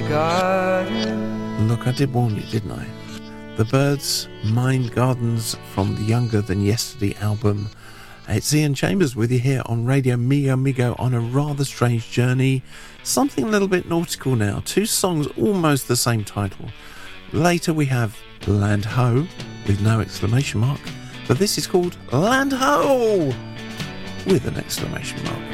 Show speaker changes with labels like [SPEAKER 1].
[SPEAKER 1] garden.
[SPEAKER 2] Look, I did warn you, didn't I? The Byrds, Mind Gardens from the Younger Than Yesterday album. It's Ian Chambers with you here on Radio Migo Migo on a rather strange journey. Something a little bit nautical now. Two songs almost the same title. Later we have Land Ho with no exclamation mark. But this is called Land Ho with an exclamation mark.